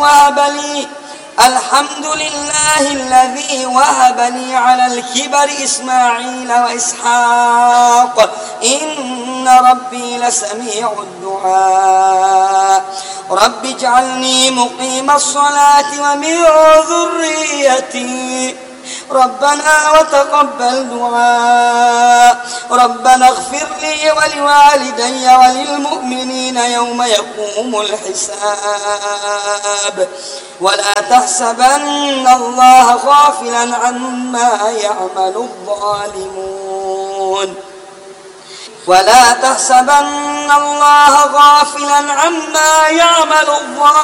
الذي وهب لي على الكبر إسماعيل وإسحاق إن ربي لسميع الدعاء رب اجعلني مقيم الصلاة ومن ذريتي ربنا وتقبل دعاء ربنا اغفر لي ولوالدي وللمؤمنين يوم يقوم الحساب ولا تحسبن الله غافلا عما يعمل الظالمون